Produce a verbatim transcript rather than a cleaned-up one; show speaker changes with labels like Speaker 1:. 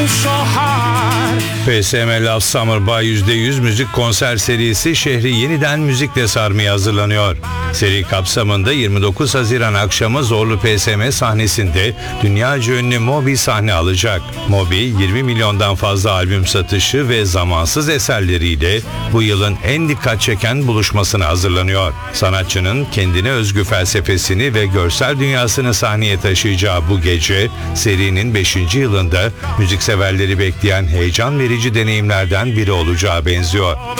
Speaker 1: P S M Love Summer by yüzde yüz müzik konser serisi şehri yeniden müzikle sarmaya hazırlanıyor. Seri kapsamında yirmi dokuz Haziran akşamı Zorlu P S M sahnesinde dünyaca ünlü Moby sahne alacak. Moby yirmi milyondan fazla albüm satışı ve zamansız eserleriyle bu yılın en dikkat çeken buluşmasına hazırlanıyor. Sanatçının kendine özgü felsefesini ve görsel dünyasını sahneye taşıyacağı bu gece serinin beşinci yılında müzikseverleri bekleyen heyecan verici deneyimlerden biri olacağı benziyor.